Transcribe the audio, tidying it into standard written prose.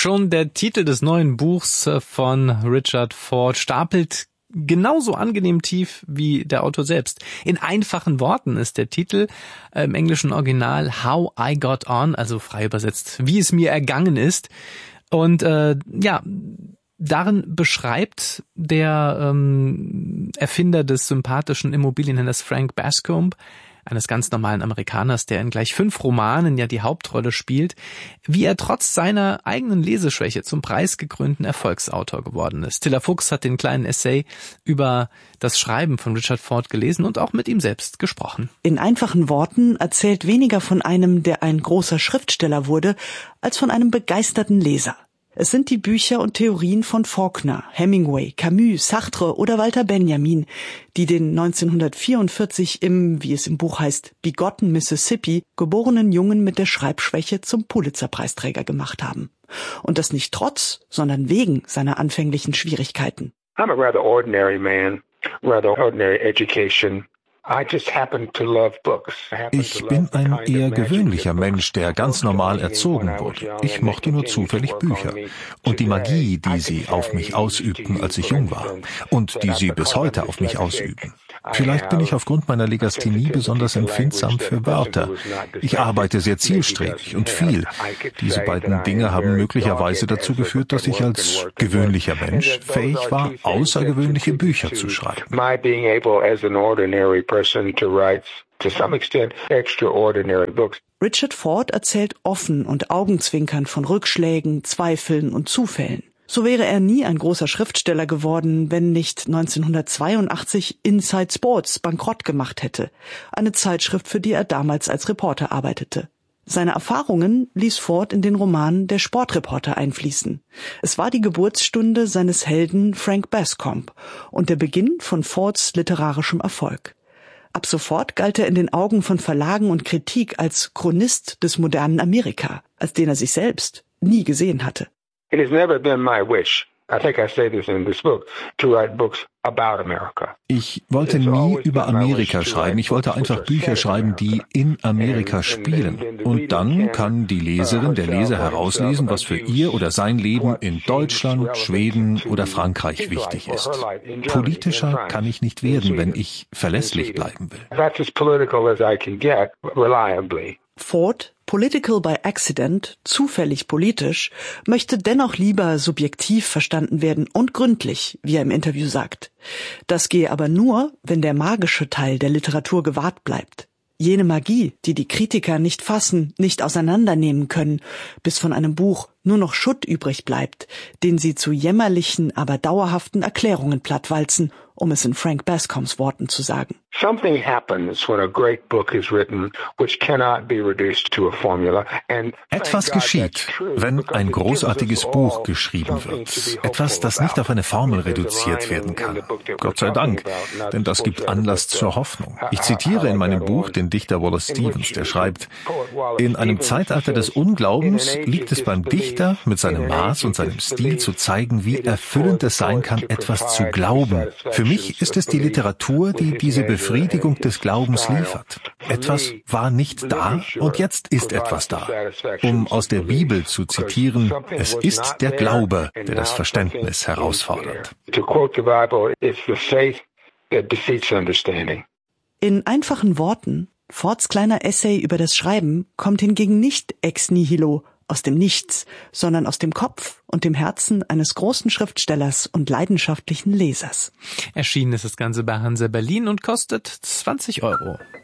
Schon der Titel des neuen Buchs von Richard Ford stapelt genauso angenehm tief wie der Autor selbst. In einfachen Worten ist der Titel im englischen Original How I Got On, also frei übersetzt, wie es mir ergangen ist. Und darin beschreibt der Erfinder des sympathischen Immobilienhändlers Frank Bascombe, eines ganz normalen Amerikaners, der in gleich 5 Romanen ja die Hauptrolle spielt, wie er trotz seiner eigenen Leseschwäche zum preisgekrönten Erfolgsautor geworden ist. Tiller Fuchs hat den kleinen Essay über das Schreiben von Richard Ford gelesen und auch mit ihm selbst gesprochen. In einfachen Worten erzählt weniger von einem, der ein großer Schriftsteller wurde, als von einem begeisterten Leser. Es sind die Bücher und Theorien von Faulkner, Hemingway, Camus, Sartre oder Walter Benjamin, die den 1944 im, wie es im Buch heißt, Bigotten, Mississippi, geborenen Jungen mit der Schreibschwäche zum Pulitzer-Preisträger gemacht haben. Und das nicht trotz, sondern wegen seiner anfänglichen Schwierigkeiten. I'm a rather ordinary man, rather ordinary education. Ich bin ein eher gewöhnlicher Mensch, der ganz normal erzogen wurde. Ich mochte nur zufällig Bücher und die Magie, die sie auf mich ausübten, als ich jung war und die sie bis heute auf mich ausüben. Vielleicht bin ich aufgrund meiner Legasthenie besonders empfindsam für Wörter. Ich arbeite sehr zielstrebig und viel. Diese beiden Dinge haben möglicherweise dazu geführt, dass ich als gewöhnlicher Mensch fähig war, außergewöhnliche Bücher zu schreiben. Richard Ford erzählt offen und augenzwinkernd von Rückschlägen, Zweifeln und Zufällen. So wäre er nie ein großer Schriftsteller geworden, wenn nicht 1982 Inside Sports bankrott gemacht hätte, eine Zeitschrift, für die er damals als Reporter arbeitete. Seine Erfahrungen ließ Ford in den Roman Der Sportreporter einfließen. Es war die Geburtsstunde seines Helden Frank Bascombe und der Beginn von Fords literarischem Erfolg. Ab sofort galt er in den Augen von Verlagen und Kritik als Chronist des modernen Amerika, als den er sich selbst nie gesehen hatte. It has never been my wish, I think I say this in this book, to write books about America. Ich wollte nie über Amerika schreiben. Ich wollte einfach Bücher schreiben, die in Amerika spielen. Und dann kann die Leserin, der Leser herauslesen, was für ihr oder sein Leben in Deutschland, Schweden oder Frankreich wichtig ist. Politischer kann ich nicht werden, wenn ich verlässlich bleiben will. That's as political as I can get, reliably. Ford, political by accident, zufällig politisch, möchte dennoch lieber subjektiv verstanden werden und gründlich, wie er im Interview sagt. Das gehe aber nur, wenn der magische Teil der Literatur gewahrt bleibt. Jene Magie, die die Kritiker nicht fassen, nicht auseinandernehmen können, bis von einem Buch nur noch Schutt übrig bleibt, den sie zu jämmerlichen, aber dauerhaften Erklärungen plattwalzen, um es in Frank Bascombes Worten zu sagen. Something happens when a great book is written, which cannot be reduced to a formula. Etwas geschieht, wenn ein großartiges Buch geschrieben wird. Etwas, das nicht auf eine Formel reduziert werden kann. Gott sei Dank, denn das gibt Anlass zur Hoffnung. Ich zitiere in meinem Buch den Dichter Wallace Stevens, der schreibt: In einem Zeitalter des Unglaubens liegt es beim Dichter, mit seinem Maß und seinem Stil zu zeigen, wie erfüllend es sein kann, etwas zu glauben. Für mich ist es die Literatur, die diese Befriedigung des Glaubens liefert. Etwas war nicht da und jetzt ist etwas da. Um aus der Bibel zu zitieren, es ist der Glaube, der das Verständnis herausfordert. In einfachen Worten, Fords kleiner Essay über das Schreiben kommt hingegen nicht ex nihilo, aus dem Nichts, sondern aus dem Kopf und dem Herzen eines großen Schriftstellers und leidenschaftlichen Lesers. Erschienen ist das Ganze bei Hansa Berlin und kostet 20 €.